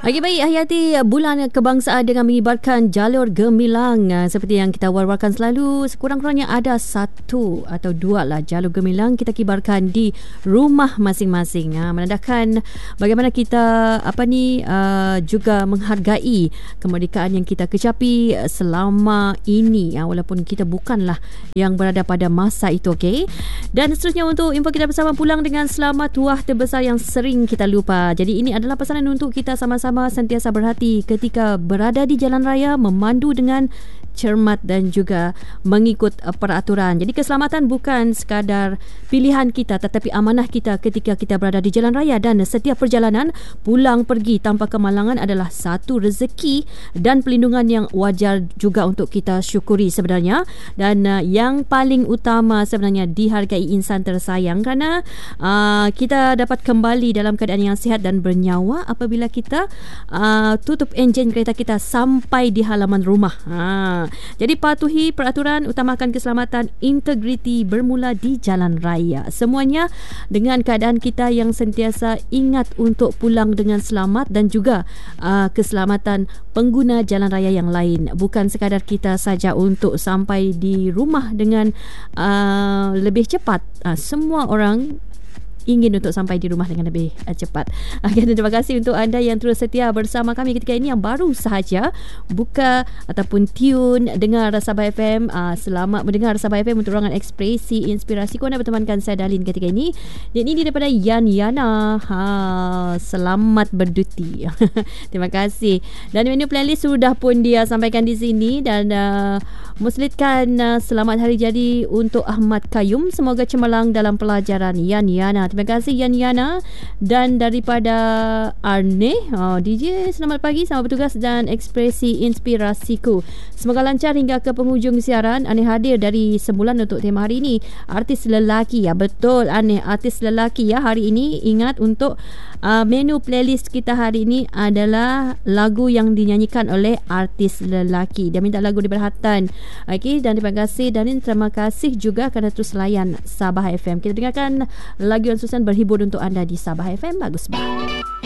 Okey, baik Hayati, bulan kebangsaan dengan mengibarkan jalur gemilang. Seperti yang kita war-warkan selalu, sekurang-kurangnya ada satu atau dua lah jalur gemilang kita kibarkan di rumah masing-masing. Menandakan bagaimana kita juga menghargai kemerdekaan yang kita kecapi selama ini, walaupun kita bukanlah yang berada pada masa itu. Okey. Dan seterusnya untuk info kita bersama, pulang dengan selamat tuah terbesar yang sering kita lupa. Jadi ini adalah pesanan untuk kita sama-sama sentiasa berhati ketika berada di jalan raya, memandu dengan cermat dan juga mengikut peraturan. Jadi keselamatan bukan sekadar pilihan kita tetapi amanah kita ketika kita berada di jalan raya, dan setiap perjalanan pulang pergi tanpa kemalangan adalah satu rezeki dan pelindungan yang wajar juga untuk kita syukuri sebenarnya. Dan yang paling utama sebenarnya dihargai insan tersayang, kerana kita dapat kembali dalam keadaan yang sihat dan bernyawa apabila kita tutup enjin kereta kita sampai di halaman rumah. Jadi patuhi peraturan, utamakan keselamatan, integriti bermula di jalan raya. Semuanya dengan keadaan kita yang sentiasa ingat untuk pulang dengan selamat, dan juga keselamatan pengguna jalan raya yang lain. Bukan sekadar kita saja untuk sampai di rumah dengan lebih cepat. Semua orang ingin untuk sampai di rumah dengan lebih cepat. Terima kasih untuk anda yang terus setia bersama kami ketika ini, yang baru sahaja buka ataupun tune dengar Sabah FM. Selamat mendengar Sabah FM untuk ruangan ekspresi inspirasi. Anda bertemankan saya Dalin ketika ini, dan ini daripada Yan Yana. Selamat berduti. Terima kasih. Dan menu playlist sudah pun dia sampaikan di sini, dan muslitkan selamat hari jadi untuk Ahmad Kayum. Semoga cemerlang dalam pelajaran. Yan Yana. Terima kasih Yan Yana. Dan daripada Arne, DJ, selamat pagi, selamat bertugas dan ekspresi inspirasiku. Semoga lancar hingga ke penghujung siaran. Arne hadir dari sebulan untuk tema hari ini, artis lelaki. Ya betul Arne, artis lelaki ya hari ini. Ingat untuk menu playlist kita hari ini adalah lagu yang dinyanyikan oleh artis lelaki. Dia minta lagu di Berhatan. Okey, dan terima kasih Danin, terima kasih juga kerana terus layan Sabah FM. Kita dengarkan lagu yang susun berhibur untuk anda di Sabah FM. Bagus banget.